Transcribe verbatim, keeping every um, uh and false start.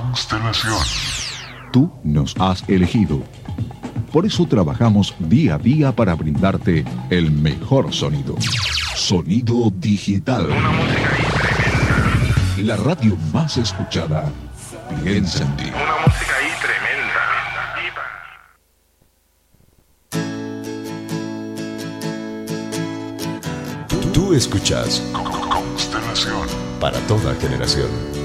Constelación. Tú nos has elegido. Por eso trabajamos día a día para brindarte el mejor sonido. Sonido digital. Una música ahí tremenda. La radio más escuchada. Piensa en ti. Una música ahí tremenda. Tú escuchas Constelación. para toda generación.